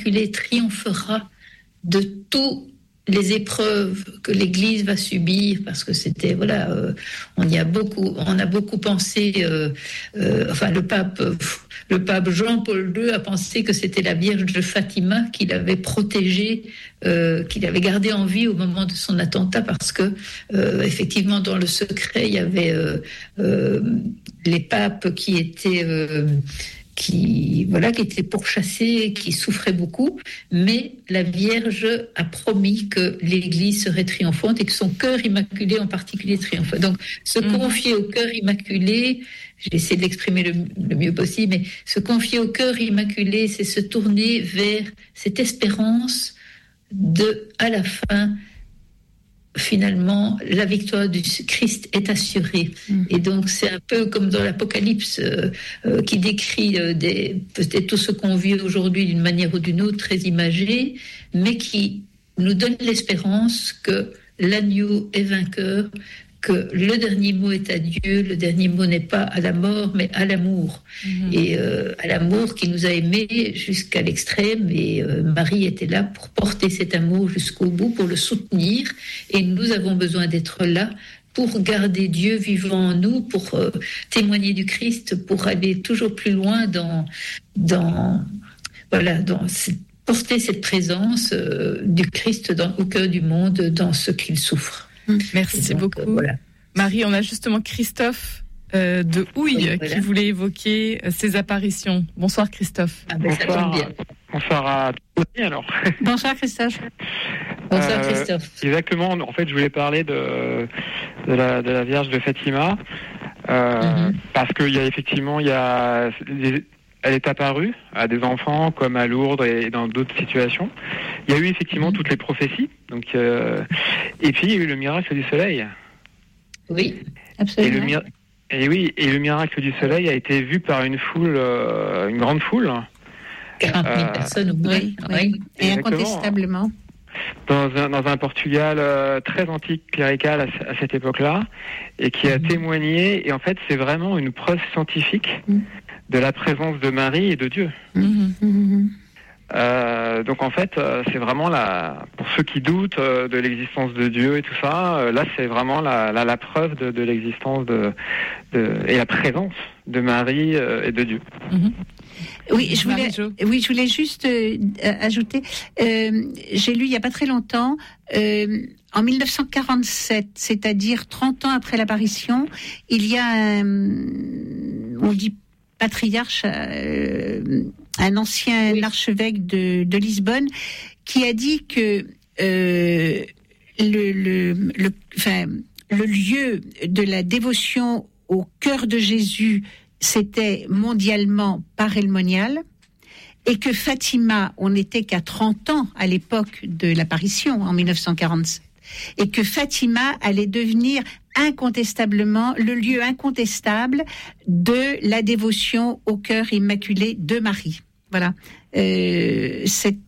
Immaculée triomphera de tous les épreuves que l'Église va subir, parce que c'était on a beaucoup pensé. Le pape Jean-Paul II a pensé que c'était la Vierge de Fatima qu'il avait protégée, qu'il avait gardée en vie au moment de son attentat, parce que effectivement dans le secret il y avait les papes qui étaient pourchassés, qui souffraient beaucoup, mais la Vierge a promis que l'Église serait triomphante et que son cœur immaculé en particulier triomphait. Donc, se confier au cœur immaculé, j'ai essayé de l'exprimer le mieux possible, mais se confier au cœur immaculé, c'est se tourner vers cette espérance à la fin, finalement, la victoire du Christ est assurée. Et donc, c'est un peu comme dans l'Apocalypse, qui décrit peut-être tout ce qu'on vit aujourd'hui d'une manière ou d'une autre, très imagée, mais qui nous donne l'espérance que l'agneau est vainqueur, que le dernier mot est à Dieu, le dernier mot n'est pas à la mort, mais à l'amour. Et à l'amour qui nous a aimés jusqu'à l'extrême. Et Marie était là pour porter cet amour jusqu'au bout, pour le soutenir. Et nous avons besoin d'être là pour garder Dieu vivant en nous, pour témoigner du Christ, pour aller toujours plus loin porter cette présence du Christ au cœur du monde, dans ce qu'il souffre. Merci beaucoup. Marie, on a justement Christophe de Houille qui voulait évoquer ses apparitions. Bonsoir Christophe. Ça tombe bien. Bonsoir à tous alors. Bonsoir Christophe. Bonsoir Christophe. Exactement, en fait je voulais parler de la Vierge de Fatima, parce qu'il y a effectivement, elle est apparue à des enfants comme à Lourdes et dans d'autres situations. Il y a eu effectivement toutes les prophéties. Donc, et puis il y a eu le miracle du soleil. Oui, absolument. Et le miracle du soleil a été vu par une foule, une grande foule. 40 000 personnes, oui. Et incontestablement. Dans un Portugal très antique, clérical à cette époque-là, et qui a témoigné. Et en fait, c'est vraiment une preuve scientifique de la présence de Marie et de Dieu. Donc en fait, c'est vraiment pour ceux qui doutent de l'existence de Dieu et tout ça, là c'est vraiment la preuve de l'existence et la présence de Marie et de Dieu. Oui, je voulais juste ajouter, j'ai lu il n'y a pas très longtemps, en 1947, c'est-à-dire 30 ans après l'apparition, il y a on dit patriarche, un ancien archevêque de Lisbonne, qui a dit que le lieu de la dévotion au cœur de Jésus, c'était mondialement parémonial, et que Fatima, on n'était qu'à 30 ans à l'époque de l'apparition, en 1947, et que Fatima allait devenir incontestablement le lieu incontestable de la dévotion au cœur immaculé de Marie. Voilà. Je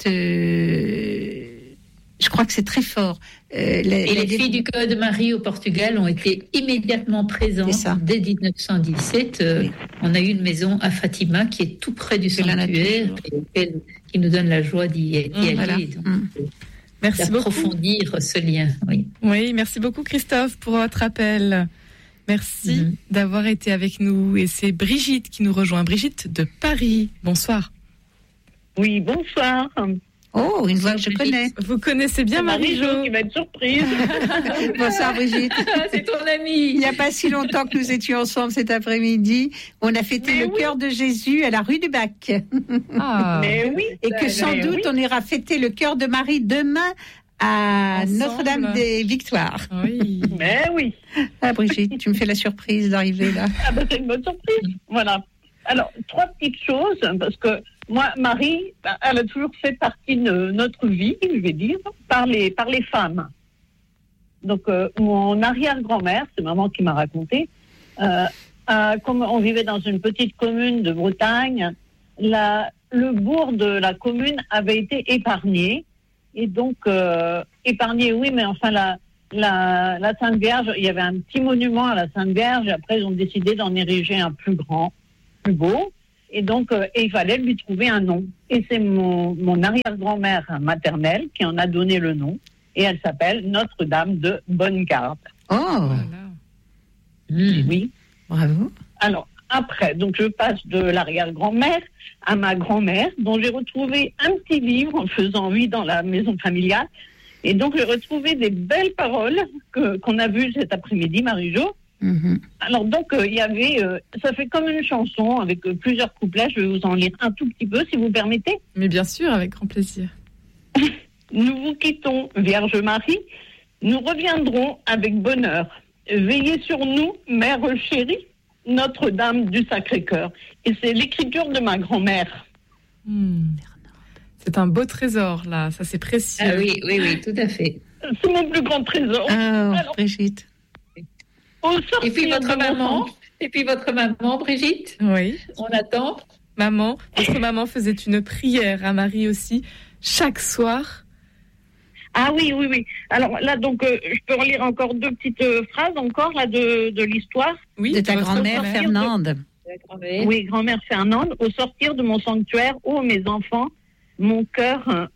crois que c'est très fort. Les filles du cœur de Marie au Portugal ont été immédiatement présentes dès 1917. Oui. On a eu une maison à Fatima qui est tout près du sanctuaire et qui nous donne la joie d'y aller. Voilà. Merci d'approfondir ce lien. Oui, merci beaucoup Christophe pour votre appel. Merci d'avoir été avec nous. Et c'est Brigitte qui nous rejoint. Brigitte de Paris. Bonsoir. Oui, bonsoir. Oh, une voix que je connais. Vous connaissez bien Marie-Jo qui va être surprise. Bonsoir Brigitte. C'est ton amie. Il n'y a pas si longtemps que nous étions ensemble cet après-midi. On a fêté le cœur de Jésus à la rue du Bac. Mais oui. Et que sans doute on ira fêter le cœur de Marie demain à Notre-Dame des Victoires. Oui. Mais oui. Ah Brigitte, tu me fais la surprise d'arriver là. Ah ben c'est une bonne surprise. Voilà. Alors, 3 petites choses, parce que moi, Marie, elle a toujours fait partie de notre vie, je vais dire, par les femmes. Donc, mon arrière-grand-mère, c'est maman qui m'a raconté, comme on vivait dans une petite commune de Bretagne, le bourg de la commune avait été épargné. Et donc, épargné, oui, mais enfin, la Sainte Vierge, il y avait un petit monument à la Sainte Vierge, et après, ils ont décidé d'en ériger un plus grand, plus beau. Et donc, il fallait lui trouver un nom. Et c'est mon arrière-grand-mère maternelle qui en a donné le nom. Et elle s'appelle Notre-Dame de Bonne-Garde. Oh, Voilà. Oui. bravo. Alors, après, donc je passe de l'arrière-grand-mère à ma grand-mère, dont j'ai retrouvé un petit livre en faisant dans la maison familiale. Et donc, j'ai retrouvé des belles paroles qu'on a vues cet après-midi, Marie-Jo. Mhm. Alors, donc, il y avait, ça fait comme une chanson avec plusieurs couplets. Je vais vous en lire un tout petit peu, si vous permettez. Mais bien sûr, avec grand plaisir. Nous vous quittons, Vierge Marie. Nous reviendrons avec bonheur. Veillez sur nous, Mère chérie, Notre-Dame du Sacré-Cœur. Et c'est l'écriture de ma grand-mère. C'est un beau trésor, là. Ça, c'est précieux. Ah oui, tout à fait. C'est mon plus grand trésor. Oh, Alors, Brigitte. au Et puis votre maman, Brigitte, Oui. on attend. Maman, votre maman faisait une prière à Marie aussi, chaque soir. Ah oui. Alors là, donc, je peux relire encore deux petites phrases encore là de l'histoire. Oui, De ta votre grand-mère Fernande. Oui, grand-mère Fernande. Au sortir de mon sanctuaire, ô mes enfants, mon cœur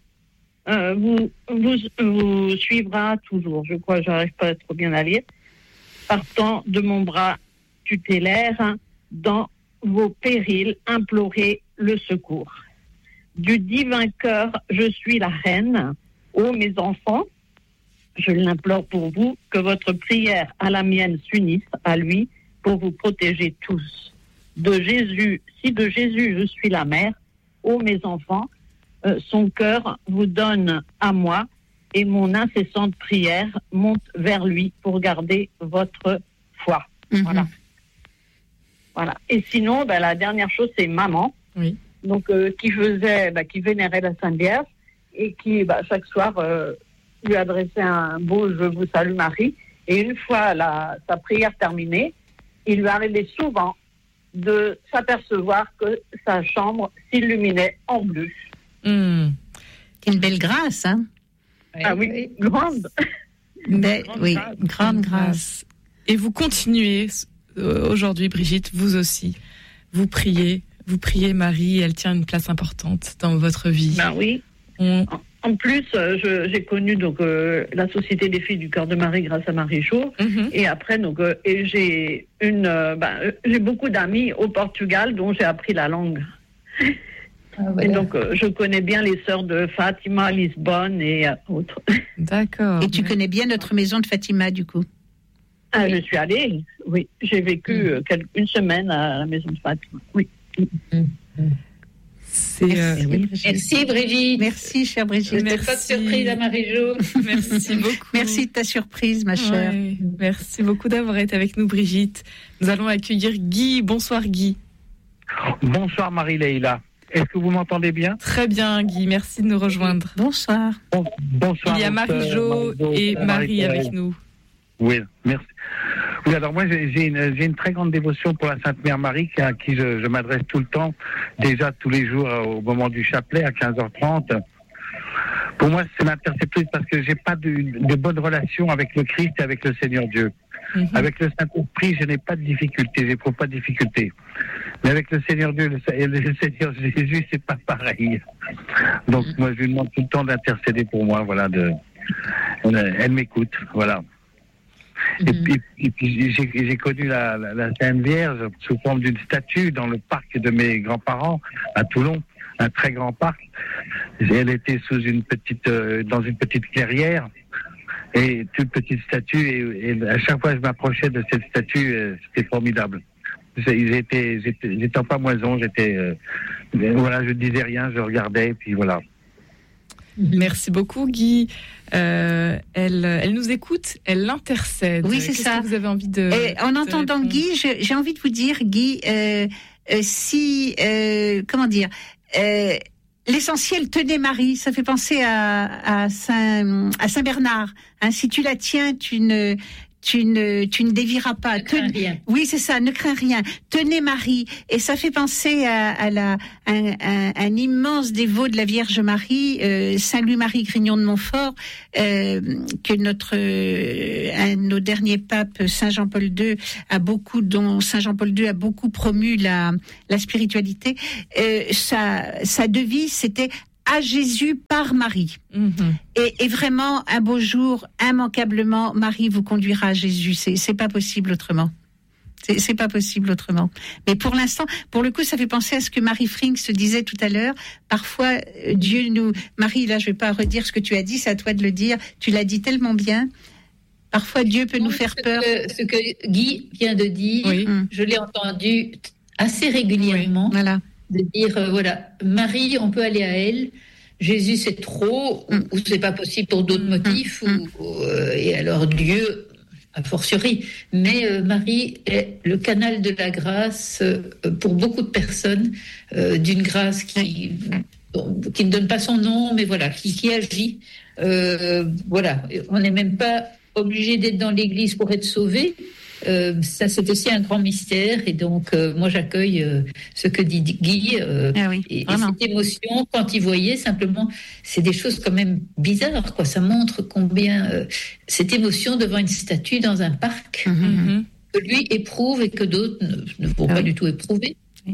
vous suivra toujours. Je crois que j'arrive pas trop bien à lire. Partant de mon bras tutélaire, dans vos périls, implorez le secours. Du divin cœur, je suis la reine. Ô mes enfants, je l'implore pour vous, que votre prière à la mienne s'unisse à lui pour vous protéger tous. De Jésus, si de Jésus je suis la mère, ô mes enfants, son cœur vous donne à moi et mon incessante prière monte vers lui pour garder votre foi. Mhm. Voilà. Et sinon, la dernière chose, c'est maman. Oui. Donc, qui vénérait la Sainte Vierge et qui, chaque soir, lui adressait un beau « Je vous salue Marie ». Et une fois sa prière terminée, il lui arrivait souvent de s'apercevoir que sa chambre s'illuminait en bleu. C'est une belle grâce, hein? Ah oui, grande. Grande grâce. Et vous continuez aujourd'hui, Brigitte, vous aussi. Vous priez Marie, elle tient une place importante dans votre vie. Ben oui. En plus, j'ai connu donc la Société des filles du cœur de Marie grâce à Marie-Jo. Mhm. Et après, donc, et j'ai beaucoup d'amis au Portugal dont j'ai appris la langue. Voilà. Et donc, je connais bien les sœurs de Fatima, Lisbonne et autres. D'accord. Et tu connais bien notre maison de Fatima, du coup? Ah, je suis allée, oui. J'ai vécu une semaine à la maison de Fatima, oui. Merci Brigitte. Merci, chère Brigitte. C'était pas de surprise à Marie-Jo. Merci beaucoup. Merci de ta surprise, ma chère. Ouais, merci beaucoup d'avoir été avec nous, Brigitte. Nous allons accueillir Guy. Bonsoir, Guy. Bonsoir, Marie-Leila. Est-ce que vous m'entendez bien? Très bien, Guy. Merci de nous rejoindre. Bonsoir. Bonsoir. Il y a Marie-Jo et Marie avec nous. Oui, merci. Oui, alors moi, j'ai une très grande dévotion pour la Sainte Mère Marie, à qui je m'adresse tout le temps, déjà tous les jours au moment du chapelet à 15h30. Pour moi, c'est l'interceptrice parce que j'ai pas de bonne relation avec le Christ et avec le Seigneur Dieu. Mm-hmm. Avec le Saint-Esprit, je n'ai pas de difficulté, j'éprouve pas de difficulté. Mais avec le Seigneur Dieu et le Seigneur Jésus, c'est pas pareil. Donc moi, je lui demande tout le temps d'intercéder pour moi, voilà. Elle m'écoute, voilà. Et puis j'ai connu la Sainte Vierge sous forme d'une statue dans le parc de mes grands-parents à Toulon, un très grand parc. Elle était dans une petite clairière et toute petite statue et à chaque fois que je m'approchais de cette statue, c'était formidable. J'étais en pamoison, je disais rien, je regardais et puis voilà. Merci beaucoup, Guy. Elle nous écoute, elle l'intercède. Oui, c'est ça. Que vous avez envie de. Et en entendant Guy, j'ai envie de vous dire, Guy, l'essentiel, tenez Marie, ça fait penser à Saint Bernard. Hein, si tu la tiens, tu tu ne dévieras pas. Oui, c'est ça, ne crains rien. Tenez Marie. Et ça fait penser à un immense dévot de la Vierge Marie, Saint Louis-Marie Grignon de Montfort, que un de nos derniers papes, Saint Jean-Paul II, dont Saint Jean-Paul II a beaucoup promu la spiritualité. Sa devise, c'était à Jésus par Marie. Et vraiment, un beau jour, immanquablement, Marie vous conduira à Jésus. C'est pas possible autrement. C'est pas possible autrement. Mais pour l'instant, pour le coup, ça fait penser à ce que Marie Frink se disait tout à l'heure. Parfois, Marie, là, je vais pas redire ce que tu as dit, c'est à toi de le dire. Tu l'as dit tellement bien. Parfois, Dieu peut nous faire peur. Ce que Guy vient de dire, je l'ai entendu assez régulièrement. Voilà. De dire, Marie, on peut aller à elle. Jésus, c'est trop, ou c'est pas possible pour d'autres motifs, et alors Dieu, a fortiori. Mais Marie est le canal de la grâce pour beaucoup de personnes, d'une grâce qui ne donne pas son nom, mais qui agit. On n'est même pas obligé d'être dans l'église pour être sauvé. Ça, c'est aussi un grand mystère, et donc moi j'accueille ce que dit Guy, et cette émotion quand il voyait simplement, c'est des choses quand même bizarres, quoi. Ça montre combien cette émotion devant une statue dans un parc que lui éprouve et que d'autres ne vont pas du tout éprouver,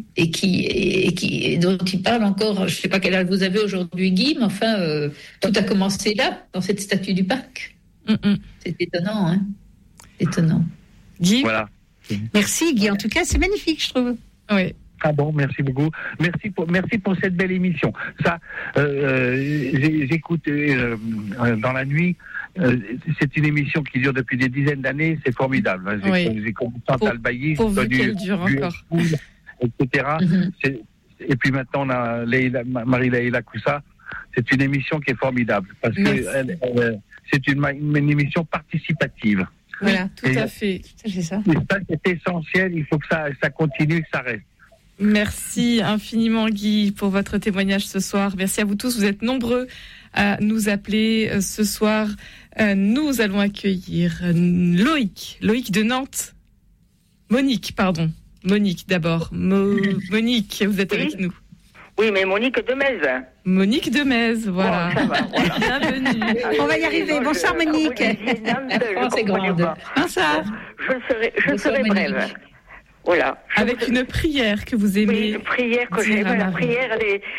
et dont il parle encore. Je ne sais pas quel âge vous avez aujourd'hui, Guy, mais enfin tout a commencé là, dans cette statue du parc. C'est étonnant, hein. Étonnant. Guy. Voilà. Merci Guy, en tout cas c'est magnifique, je trouve. Oui. Ah bon, merci beaucoup. Merci pour cette belle émission. Ça, j'écoute dans la nuit. C'est une émission qui dure depuis des dizaines d'années. C'est formidable. J'ai commencé à Albaïs, pourvu qu'elle dure encore, etc. Et puis maintenant on a Marie-Leila Coussa. C'est une émission qui est formidable parce que c'est une émission participative. Voilà, tout à fait. C'est ça. Et ça, c'est essentiel. Il faut que ça continue, que ça reste. Merci infiniment, Guy, pour votre témoignage ce soir. Merci à vous tous. Vous êtes nombreux à nous appeler ce soir. Nous allons accueillir Loïc de Nantes. Monique d'abord. Monique, vous êtes avec nous. Oui, mais Monique de Metz. Monique de Metz, voilà. Bon, ça va, voilà. Bienvenue. On va y arriver. Bonsoir Monique. C'est grande. Bonsoir. Je serai brève. Voilà. Avec une prière que vous aimez. Oui, une prière que j'aime, la prière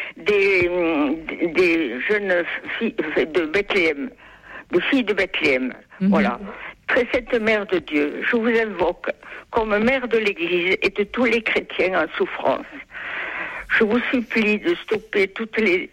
des jeunes filles de Bethléem, des filles de Bethléem. Voilà. Très sainte Mère de Dieu, je vous invoque comme mère de l'Église et de tous les chrétiens en souffrance. Je vous supplie de stopper toutes les...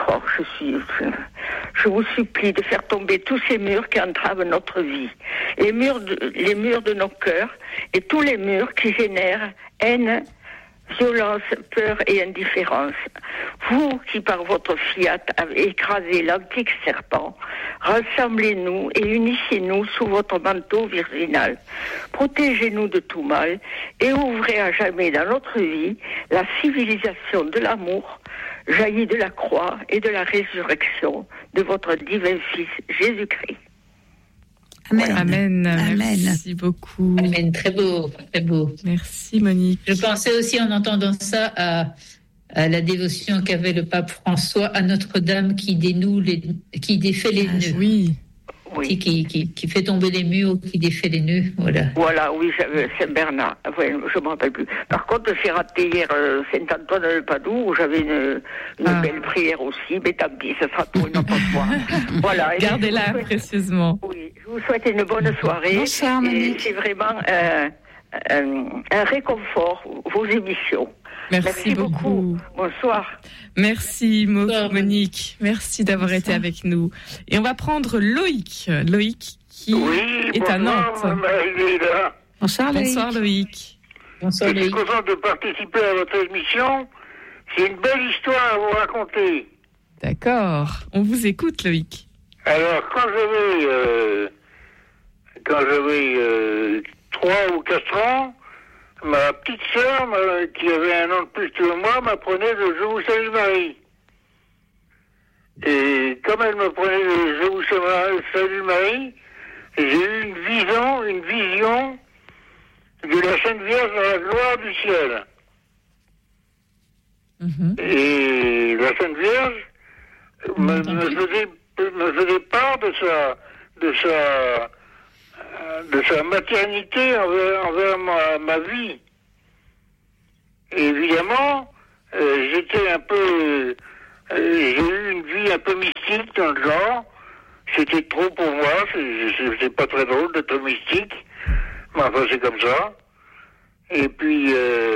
Je vous supplie de faire tomber tous ces murs qui entravent notre vie. Les murs de nos cœurs et tous les murs qui génèrent haine, violence, peur et indifférence. Vous qui par votre fiat avez écrasé l'antique serpent, rassemblez-nous et unissez-nous sous votre manteau virginal. Protégez-nous de tout mal et ouvrez à jamais dans notre vie la civilisation de l'amour, jaillie de la croix et de la résurrection de votre divin Fils Jésus-Christ. Amen. Amen. Merci beaucoup. Amen. Très beau, très beau. Merci Monique. Je pensais aussi en entendant ça à la dévotion qu'avait le pape François à Notre-Dame qui défait les nœuds. Oui. Qui fait tomber les murs, qui défait les nœuds, voilà. Voilà, oui, Saint-Bernard, ouais, je ne me rappelle plus. Par contre, j'ai raté hier Saint-Antoine-de-Padoue, où j'avais une belle prière aussi, mais tant pis, ce sera pour une autre fois. Voilà. Gardez-la précieusement. Oui, je vous souhaite une bonne soirée. Bonsoir, Monique. C'est vraiment un réconfort, vos émissions. Merci beaucoup. Bonsoir. Merci Monique. Merci d'avoir été avec nous. Et on va prendre Loïc. Loïc qui est à Nantes. Bonsoir Loïc. Bonsoir Loïc. Bonsoir Je suis content de participer à votre émission. C'est une belle histoire à vous raconter. D'accord. On vous écoute Loïc. Alors, quand j'avais 3 ou 4 ans, ma petite sœur, qui avait 1 an de plus que moi, m'apprenait le Je vous salue Marie. Et comme elle m'apprenait le Je vous salue Marie, j'ai eu une vision de la Sainte Vierge dans la gloire du ciel. Et la Sainte Vierge me faisait part de sa maternité envers ma vie. Et évidemment, j'ai eu une vie un peu mystique dans le genre. C'était trop pour moi, c'est pas très drôle d'être mystique, mais enfin c'est comme ça. Et puis,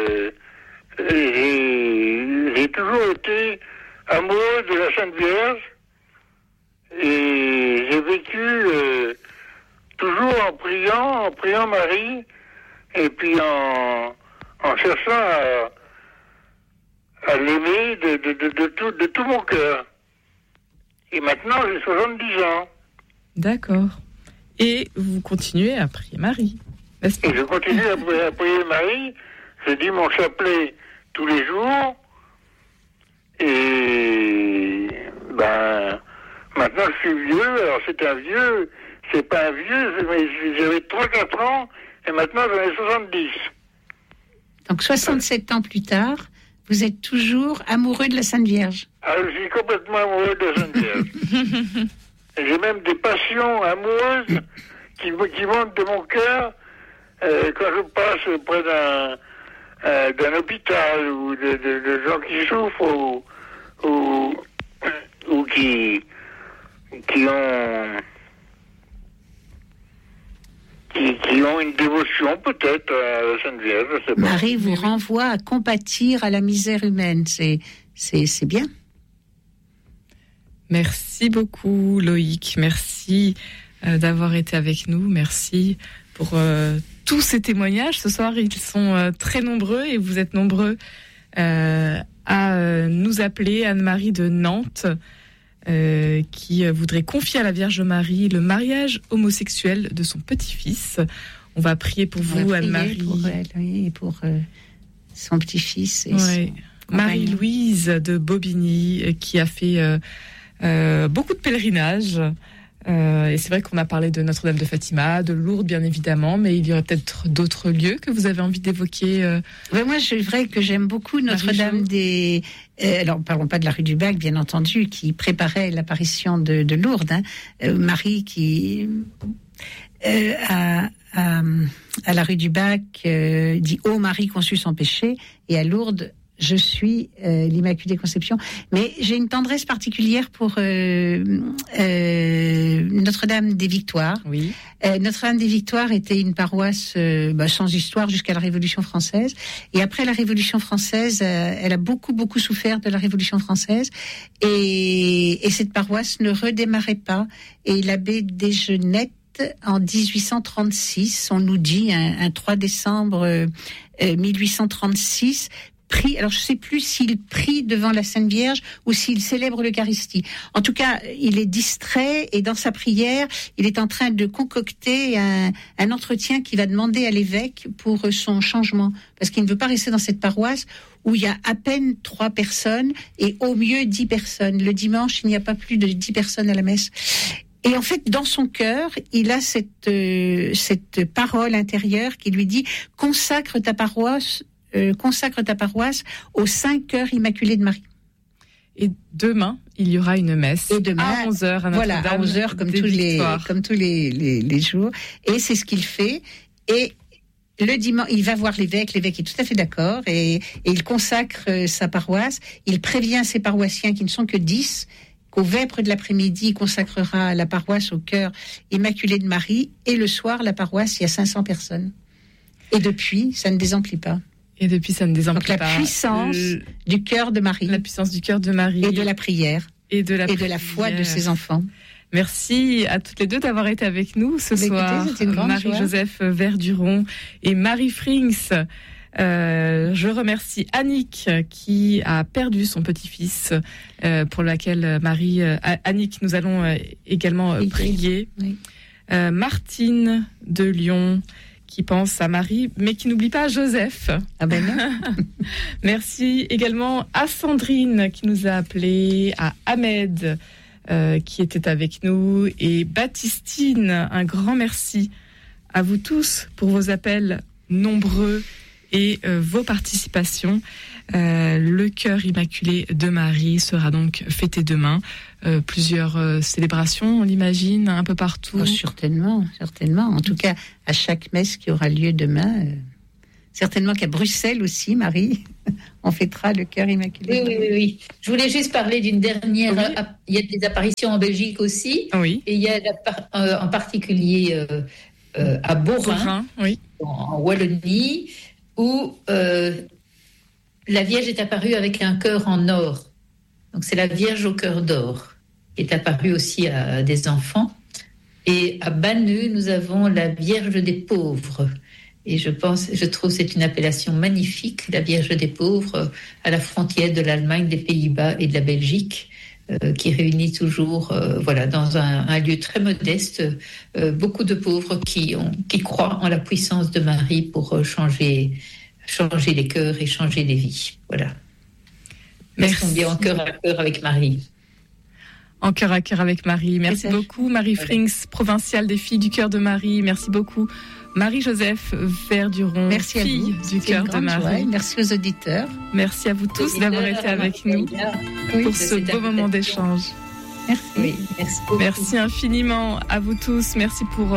j'ai toujours été amoureux de la Sainte Vierge, et j'ai vécu toujours en priant Marie, et puis en cherchant à l'aimer de tout mon cœur. Et maintenant, j'ai 70 ans. D'accord. Et vous continuez à prier Marie, n'est-ce pas ? Et je continue à prier Marie. Je dis mon chapelet tous les jours. Et maintenant je suis vieux. Alors c'est pas un vieux, mais j'avais 3-4 ans. Et maintenant j'en ai 70. Donc 67 ans plus tard, vous êtes toujours amoureux de la Sainte Vierge. Ah, je suis complètement amoureux de la Sainte Vierge. J'ai même des passions amoureuses qui montent de mon cœur quand je passe près d'un hôpital ou de gens qui souffrent ou qui ont une dévotion peut-être à la Sainte Vierge, je sais pas. Marie vous renvoie à compatir à la misère humaine, c'est bien. Merci beaucoup Loïc, merci d'avoir été avec nous, merci pour tous ces témoignages. Ce soir ils sont très nombreux et vous êtes nombreux à nous appeler. Anne-Marie de Nantes qui voudrait confier à la Vierge Marie le mariage homosexuel de son petit-fils. On va prier pour vous Anne-Marie. Pour elle, oui, et pour son petit-fils. Et ouais. Marie-Louise de Bobigny qui a fait beaucoup de pèlerinages. Et c'est vrai qu'on a parlé de Notre-Dame de Fatima, de Lourdes bien évidemment, mais il y aurait peut-être d'autres lieux que vous avez envie d'évoquer. Moi, c'est vrai que j'aime beaucoup Notre-Dame des... alors, parlons pas de la rue du Bac, bien entendu, qui préparait l'apparition de Lourdes. Marie qui, à la rue du Bac, dit « Ô Marie conçue sans péché », et à Lourdes, je suis l'Immaculée Conception, mais j'ai une tendresse particulière pour Notre-Dame des Victoires. Oui. Notre-Dame des Victoires était une paroisse sans histoire jusqu'à la Révolution française. Et après la Révolution française, elle a beaucoup souffert de la Révolution française. Et cette paroisse ne redémarrait pas. Et l'abbé Desgenette, en 1836, on nous dit, un 3 décembre 1836, prie, alors je ne sais plus s'il prie devant la Sainte Vierge ou s'il célèbre l'Eucharistie. En tout cas, il est distrait et dans sa prière, il est en train de concocter un entretien qu'il va demander à l'évêque pour son changement. Parce qu'il ne veut pas rester dans cette paroisse où il y a à peine 3 personnes et au mieux 10 personnes. Le dimanche, il n'y a pas plus de 10 personnes à la messe. Et en fait, dans son cœur, il a cette parole intérieure qui lui dit « consacre ta paroisse au Saint Cœur Immaculé de Marie ». Et demain, il y aura une messe à 11h à Notre-Dame. Voilà, à 11h comme tous les jours. Et c'est ce qu'il fait. Et le dimanche, il va voir l'évêque est tout à fait d'accord et il consacre sa paroisse. Il prévient ses paroissiens qui ne sont que 10 qu'au vêpres de l'après-midi, il consacrera la paroisse au Cœur Immaculé de Marie. Et le soir, la paroisse, il y a 500 personnes. Et depuis, ça ne désemplit pas. Donc la puissance du cœur de Marie. La puissance du cœur de Marie. Et de la prière. Et de la foi de ses enfants. Merci à toutes les deux d'avoir été avec nous ce soir. Marie-Joseph Verduron et Marie Frings. Je remercie Annick qui a perdu son petit-fils, pour laquelle Annick, nous allons également prier. Oui. Martine de Lyon qui pense à Marie, mais qui n'oublie pas Joseph. Ah ben non. Merci également à Sandrine qui nous a appelé, à Ahmed qui était avec nous. Et Baptistine, un grand merci à vous tous pour vos appels nombreux et vos participations. Le cœur immaculé de Marie sera donc fêté demain. Plusieurs célébrations, on l'imagine, un peu partout. Oh, certainement. En tout cas, à chaque messe qui aura lieu demain. Certainement qu'à Bruxelles aussi, Marie, on fêtera le cœur immaculé. Oui. Je voulais juste parler d'une dernière. Oui. Il y a des apparitions en Belgique aussi. Oui. Et il y a en particulier à Beaurain, oui. en Wallonie, où la Vierge est apparue avec un cœur en or. Donc c'est la Vierge au cœur d'or qui est apparue aussi à des enfants. Et à Banneux, nous avons la Vierge des pauvres. Et je trouve que c'est une appellation magnifique, la Vierge des pauvres, à la frontière de l'Allemagne, des Pays-Bas et de la Belgique, qui réunit toujours, dans un lieu très modeste, beaucoup de pauvres qui croient en la puissance de Marie pour changer les cœurs et changer les vies. Voilà. Restons bien en cœur à cœur avec Marie. En cœur à cœur avec Marie. Merci beaucoup, Marie Frings, provinciale des Filles du Cœur de Marie. Merci beaucoup, Marie-Joseph Verduron, merci fille du Cœur de Marie. Joie. Merci aux auditeurs. Merci à vous tous d'avoir été avec nous pour ce beau moment d'échange. Merci. Oui, merci beaucoup. Merci infiniment à vous tous. Merci pour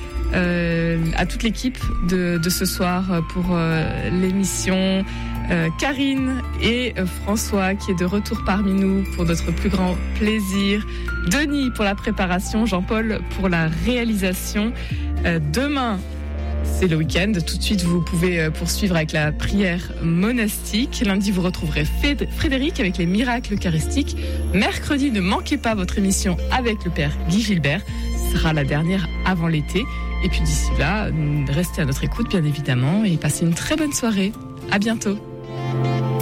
à toute l'équipe de ce soir pour l'émission. Karine et François qui est de retour parmi nous pour notre plus grand plaisir. Denis pour la préparation, Jean-Paul pour la réalisation. Demain, c'est le week-end. Tout de suite, vous pouvez poursuivre avec la prière monastique. Lundi, vous retrouverez Frédéric avec les miracles eucharistiques. Mercredi, ne manquez pas votre émission avec le Père Guy Gilbert. Ce sera la dernière avant l'été. Et puis d'ici là, restez à notre écoute, bien évidemment, et passez une très bonne soirée. À bientôt.